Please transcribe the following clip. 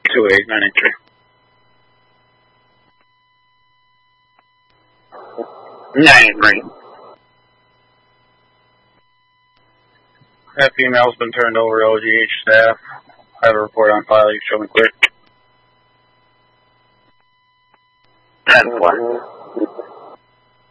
2893. Green. That female's been turned over to OGH staff. I have a report on file. You show me quick. 10-4.